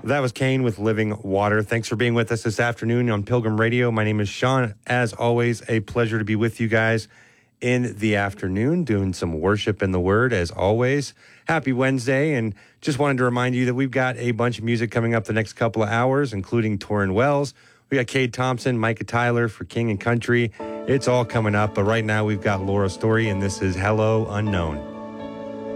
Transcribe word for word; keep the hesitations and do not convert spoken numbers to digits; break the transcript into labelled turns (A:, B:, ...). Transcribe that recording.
A: That was Kane with Living Water. Thanks for being with us this afternoon on Pilgrim Radio. My name is Sean. As always, a pleasure to be with you guys in the afternoon, doing some worship in the Word, as always. Happy Wednesday, and just wanted to remind you that we've got a bunch of music coming up the next couple of hours, including Torrin Wells. We got Cade Thompson, Micah Tyler for King and Country. It's all coming up, but right now we've got Laura Story, and this is Hello Unknown.